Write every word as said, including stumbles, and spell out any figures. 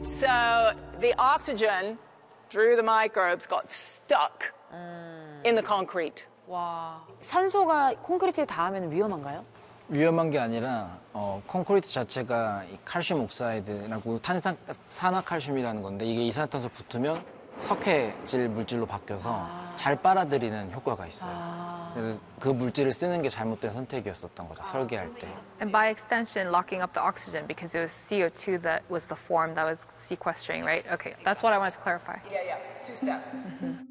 So the oxygen through the microbes got stuck in the concrete. 와. 산소가 콘크리트에 닿으면 위험한가요? 위험한 게 아니라 어, 콘크리트 자체가 이 칼슘 옥사이드라고 탄산 산화칼슘이라는 건데 이게 이산화탄소 붙으면 석회질 물질로 바뀌어서 아. 잘 빨아들이는 효과가 있어요. 아. 그래서 그 물질을 쓰는 게 잘못된 선택이었었던 거죠, 아. 설계할 때. And by extension, locking up the oxygen because it was C O two that was the form that was sequestering, right? Okay, that's what I wanted to clarify. Yeah, yeah, two step. Mm-hmm.